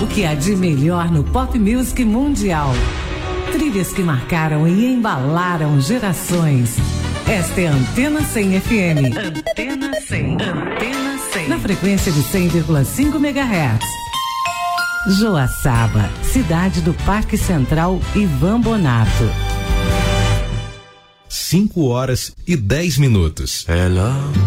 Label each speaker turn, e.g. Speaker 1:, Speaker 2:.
Speaker 1: O que há de melhor no pop music mundial. Trilhas que marcaram e embalaram gerações. Esta é a Antena 100 FM. Antena 100. Antena 100. Na frequência de 100,5 MHz. Joaçaba, cidade do Parque Central Ivan Bonato.
Speaker 2: 5 horas e 10 minutos.
Speaker 3: Ela